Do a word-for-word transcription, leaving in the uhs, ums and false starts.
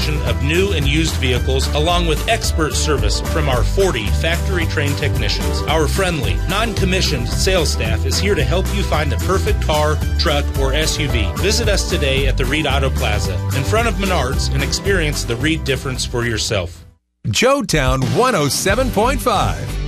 selection of new and used vehicles, along with expert service from our forty factory-trained technicians. Our friendly, non-commissioned sales staff is here to help you find the perfect car, truck, or S U V. Visit us today at the Reed Auto Plaza in front of Menards and experience the Reed difference for yourself. Joetown one oh seven point five.